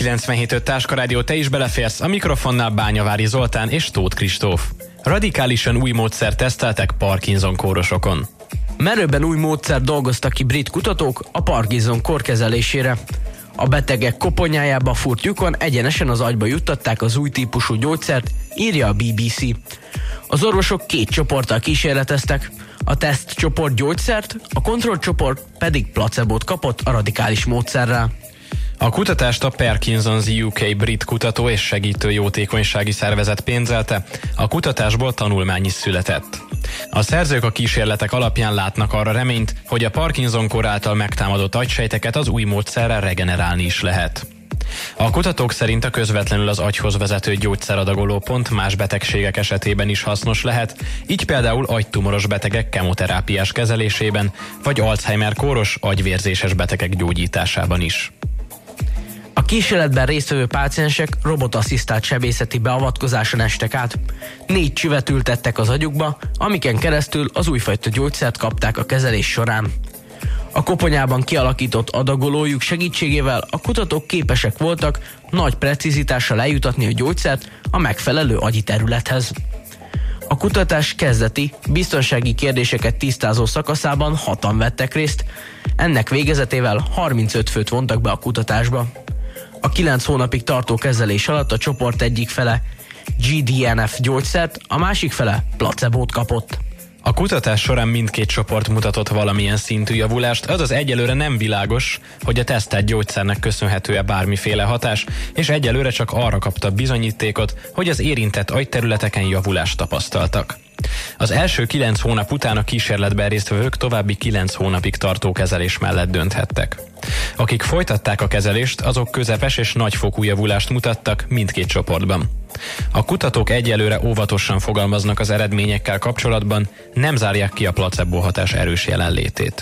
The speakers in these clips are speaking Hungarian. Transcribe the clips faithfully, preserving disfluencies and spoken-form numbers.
kilencvenhét öt Táskarádió, te is beleférsz, a mikrofonnál Bányavári Zoltán és Tóth Kristóf. Radikálisan új módszert teszteltek Parkinson kórosokon. Merőben új módszert dolgoztak ki brit kutatók a Parkinson kór kezelésére. A betegek koponyájába fúrt lyukon egyenesen az agyba juttatták az új típusú gyógyszert, írja a bé bé cé. Az orvosok két csoporttal kísérleteztek. A tesztcsoport gyógyszert, a kontrollcsoport pedig placebót kapott a radikális módszerrel. A kutatást a Parkinson's u ká brit kutató és segítő jótékonysági szervezet pénzelte, a kutatásból tanulmány is született. A szerzők a kísérletek alapján látnak arra reményt, hogy a Parkinson-kór által megtámadott agysejteket az új módszerrel regenerálni is lehet. A kutatók szerint a közvetlenül az agyhoz vezető gyógyszeradagoló pont más betegségek esetében is hasznos lehet, így például agytumoros betegek kemoterápiás kezelésében, vagy Alzheimer-kóros agyvérzéses betegek gyógyításában is. A kísérletben résztvevő páciensek robotasszisztált sebészeti beavatkozáson estek át. Négy csüvet ültettek az agyukba, amiken keresztül az újfajta gyógyszert kapták a kezelés során. A koponyában kialakított adagolójuk segítségével a kutatók képesek voltak nagy precizitással eljutatni a gyógyszert a megfelelő agyi területhez. A kutatás kezdeti, biztonsági kérdéseket tisztázó szakaszában hatan vettek részt, ennek végezetével harmincöt főt vontak be a kutatásba. A kilenc hónapig tartó kezelés alatt a csoport egyik fele gé dé en ef gyógyszert, a másik fele placebót kapott. A kutatás során mindkét csoport mutatott valamilyen szintű javulást, azaz egyelőre nem világos, hogy a tesztelt gyógyszernek köszönhető-e bármiféle hatás, és egyelőre csak arra kapta bizonyítékot, hogy az érintett agyterületeken javulást tapasztaltak. Az első kilenc hónap után a kísérletben résztvevők további kilenc hónapig tartó kezelés mellett dönthettek. Akik folytatták a kezelést, azok közepes és nagyfokú javulást mutattak mindkét csoportban. A kutatók egyelőre óvatosan fogalmaznak az eredményekkel kapcsolatban, nem zárják ki a placebo hatás erős jelenlétét.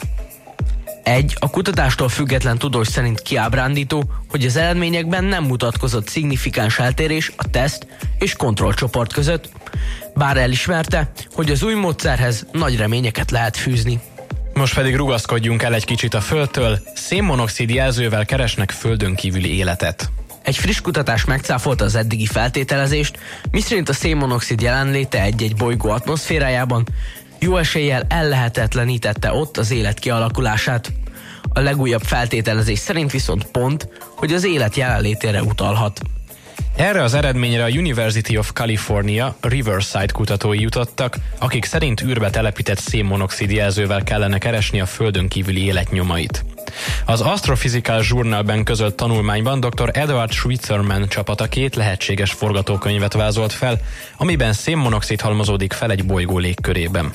Egy a kutatástól független tudós szerint kiábrándító, hogy az eredményekben nem mutatkozott szignifikáns eltérés a teszt és kontrollcsoport között, bár elismerte, hogy az új módszerhez nagy reményeket lehet fűzni. Most pedig rugaszkodjunk el egy kicsit a Földtől, szénmonoxid jelzővel keresnek földön kívüli életet. Egy friss kutatás megcáfolta az eddigi feltételezést, miszerint a szénmonoxid jelenléte egy-egy bolygó atmoszférájában jó eséllyel ellehetetlenítette ott az élet kialakulását. A legújabb feltételezés szerint viszont pont, hogy az élet jelenlétére utalhat. Erre az eredményre a University of California Riverside kutatói jutottak, akik szerint űrbe telepített szénmonoxid jelzővel kellene keresni a földön kívüli élet nyomait. Az Astrophysical Journalben közölt tanulmányban dr. Edward Schweizerman csapata két lehetséges forgatókönyvet vázolt fel, amiben szénmonoxid halmozódik fel egy bolygó légkörében.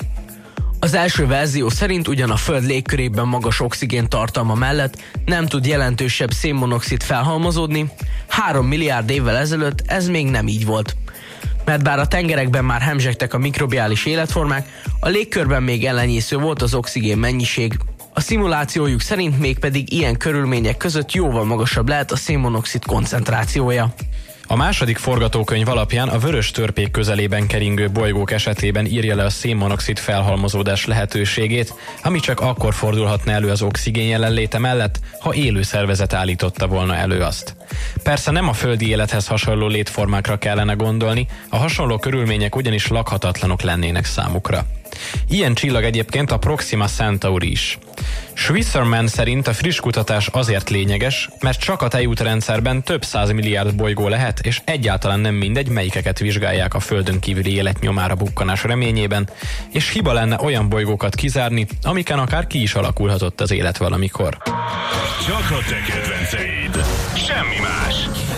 Az első verzió szerint ugyan a Föld légkörében magas oxigén tartalma mellett nem tud jelentősebb szénmonoxid felhalmozódni, három milliárd évvel ezelőtt ez még nem így volt. Mert bár a tengerekben már hemzsegtek a mikrobiális életformák, a légkörben még ellenyésző volt az oxigén mennyiség. A szimulációjuk szerint mégpedig ilyen körülmények között jóval magasabb lehet a szénmonoxid koncentrációja. A második forgatókönyv alapján a vörös törpék közelében keringő bolygók esetében írja le a szénmonoxid felhalmozódás lehetőségét, ami csak akkor fordulhatna elő az oxigén jelenléte mellett, ha élő szervezet állította volna elő azt. Persze nem a földi élethez hasonló létformákra kellene gondolni, a hasonló körülmények ugyanis lakhatatlanok lennének számukra. Ilyen csillag egyébként a Proxima Centauri is. Schweizerman szerint a friss kutatás azért lényeges, mert csak a tejútrendszerben több száz milliárd bolygó lehet, és egyáltalán nem mindegy, melyikeket vizsgálják a földön kívüli életnyomára bukkanás reményében, és hiba lenne olyan bolygókat kizárni, amiken akár ki is alakulhatott az élet valamikor. Csak a te kedvenceid. Semmi más.